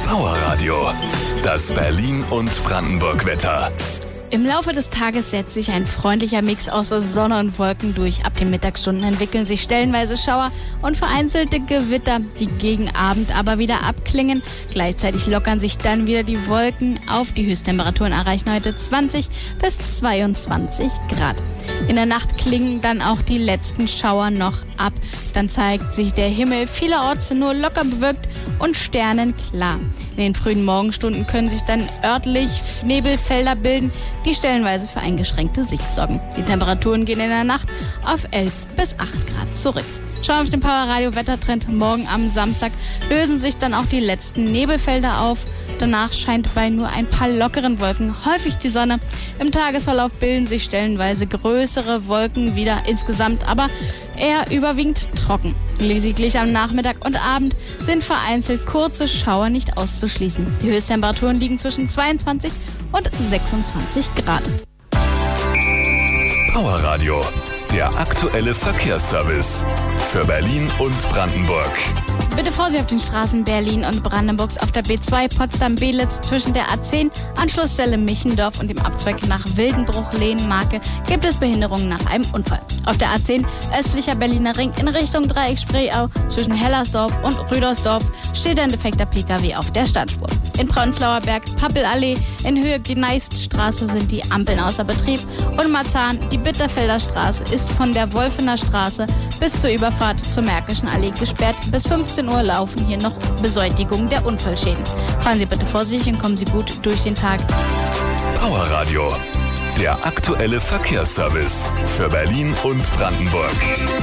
Power Radio, das Berlin- und Brandenburg-Wetter. Im Laufe des Tages setzt sich ein freundlicher Mix aus Sonne und Wolken durch. Ab den Mittagsstunden entwickeln sich stellenweise Schauer und vereinzelte Gewitter, die gegen Abend aber wieder abklingen. Gleichzeitig lockern sich dann wieder die Wolken auf. Die Höchsttemperaturen erreichen heute 20 bis 22 Grad. In der Nacht klingen dann auch die letzten Schauer noch ab. Dann zeigt sich der Himmel vielerorts nur locker bewölkt und sternenklar. In den frühen Morgenstunden können sich dann örtlich Nebelfelder bilden, die stellenweise für eingeschränkte Sicht sorgen. Die Temperaturen gehen in der Nacht auf 11 bis 8 Grad zurück. Schauen wir auf den Power Radio Wettertrend. Morgen am Samstag lösen sich dann auch die letzten Nebelfelder auf. Danach scheint bei nur ein paar lockeren Wolken häufig die Sonne. Im Tagesverlauf bilden sich stellenweise größere Wolken wieder, insgesamt aber eher überwiegend trocken. Lediglich am Nachmittag und Abend sind vereinzelt kurze Schauer nicht auszuschließen. Die Höchsttemperaturen liegen zwischen 22 und 26 Grad. Power Radio, der aktuelle Verkehrsservice für Berlin und Brandenburg. Bitte Vorsicht auf den Straßen Berlin und Brandenburgs. Auf der B2 Potsdam-Belitz zwischen der A10, Anschlussstelle Michendorf und dem Abzweig nach Wildenbruch-Lehnmarke gibt es Behinderungen nach einem Unfall. Auf der A10 östlicher Berliner Ring in Richtung Dreieck-Spreeau zwischen Hellersdorf und Rüdersdorf steht ein defekter Pkw auf der Stadtspur. In Prenzlauer Berg, Pappelallee in Höhe Gneiststraße sind die Ampeln außer Betrieb und Marzahn, die Bitterfelder Straße ist von der Wolfener Straße bis zur Überfahrt zur Märkischen Allee gesperrt. Bis 15 Uhr laufen hier noch Beseitigung der Unfallschäden. Fahren Sie bitte vorsichtig und kommen Sie gut durch den Tag. Power Radio, der aktuelle Verkehrsservice für Berlin und Brandenburg.